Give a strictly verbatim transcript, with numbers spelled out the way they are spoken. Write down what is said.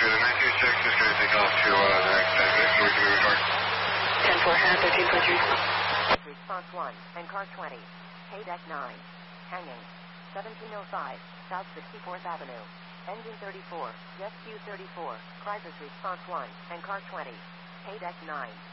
the nine two six is going to take off to uh, the next exit, so we can move forward. ten four, thirteen point three. Response one, and car twenty, K deck nine, hanging, seventeen oh five, South sixty-fourth Avenue. Engine thirty-four, Jet Q thirty-four, Chrysler's response one, and car twenty, K deck nine.